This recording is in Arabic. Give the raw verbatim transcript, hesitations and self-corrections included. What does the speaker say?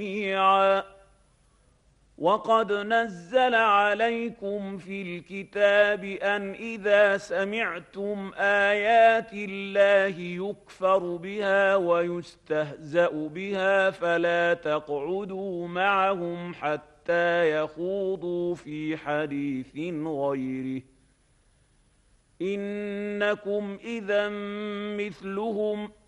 جميعا. وقد نزل عليكم في الكتاب أن إذا سمعتم آيات الله يكفر بها ويستهزأ بها فلا تقعدوا معهم حتى يخوضوا في حديث غيره إنكم إذا مثلهم